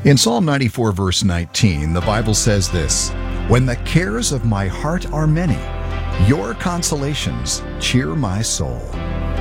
In Psalm 94, verse 19, the Bible says this: "When the cares of my heart are many, your consolations cheer my soul."